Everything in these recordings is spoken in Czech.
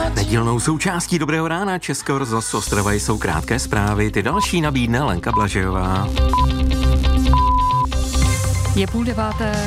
Nedílnou součástí Dobrého rána Českého rozhlasu Ostrava jsou krátké zprávy, ty další nabídne Lenka Blažejová. Je 8:30.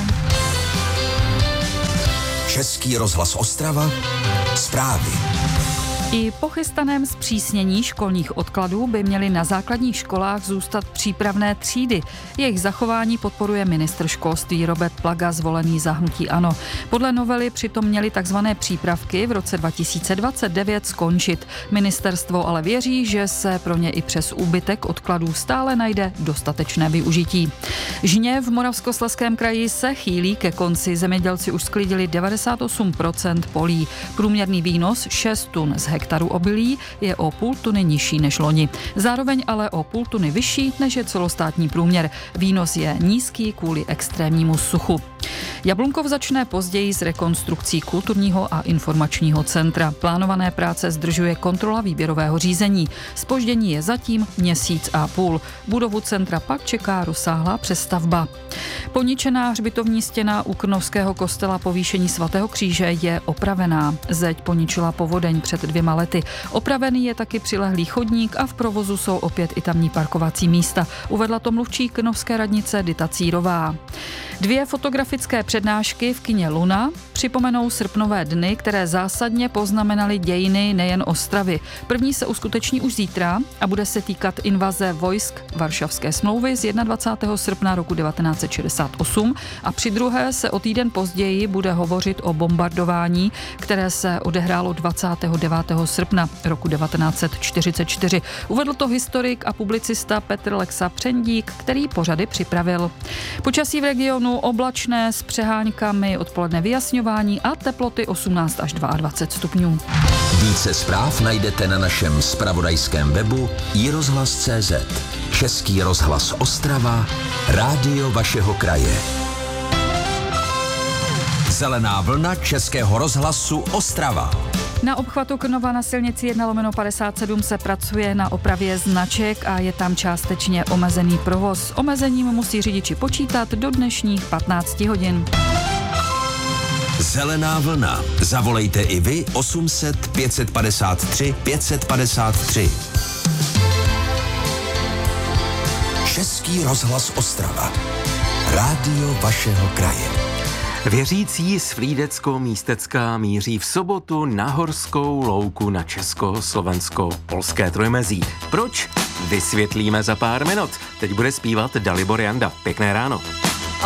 Český rozhlas Ostrava, zprávy. I po chystaném zpřísnění školních odkladů by měly na základních školách zůstat přípravné třídy. Jejich zachování podporuje ministr školství Robert Plaga, zvolený za hnutí ANO. Podle novely přitom měly takzvané přípravky v roce 2029 skončit. Ministerstvo ale věří, že se pro ně i přes úbytek odkladů stále najde dostatečné využití. Žně v Moravskoslezském kraji se chýlí ke konci. Zemědělci už sklidili 98% polí. Průměrný výnos 6 tun z hektaru obilí je o 0,5 tuny nižší než loni. Zároveň ale o 0,5 tuny vyšší než je celostátní průměr. Výnos je nízký kvůli extrémnímu suchu. Jablunkov začne později s rekonstrukcí kulturního a informačního centra. Plánované práce zdržuje kontrola výběrového řízení. Zpoždění je zatím 1,5 měsíce. Budovu centra pak čeká rozsáhlá přestavba. Poničená hřbitovní stěna u Krnovského kostela Povýšení svatého kříže je opravená. Zeď poničila povodeň před 2 lety. Opravený je taky přilehlý chodník a v provozu jsou opět i tamní parkovací místa. Uvedla to mluvčí krnovské radnice Dita Círová. 2 fotografické přednášky v kině Luna připomenou srpnové dny, které zásadně poznamenaly dějiny nejen Ostravy. První se uskuteční už zítra a bude se týkat invaze vojsk Varšavské smlouvy z 21. srpna roku 1968 a při druhé se o týden později bude hovořit o bombardování, které se odehrálo 29. srpna roku 1944. Uvedl to historik a publicista Petr Lexa Přendík, který pořady připravil. Počasí v regionu oblačné s přeháňkami, odpoledne vyjasňování a teploty 18 až 22 stupňů. Více zpráv najdete na našem zpravodajském webu iRozhlas.cz. Český rozhlas Ostrava, rádio vašeho kraje. Zelená vlna Českého rozhlasu Ostrava. Na obchvatu Krnova na silnici 1/57 se pracuje na opravě značek a je tam částečně omezený provoz. Omezením musí řidiči počítat do dnešních 15 hodin. Zelená vlna. Zavolejte i vy 800 553 553. Český rozhlas Ostrava. Rádio vašeho kraje. Věřící z Frýdecko-Místecka míří v sobotu na Horskou louku na česko-slovensko-polské trojmezí. Proč? Vysvětlíme za pár minut. Teď bude zpívat Dalibor Janda. Pěkné ráno.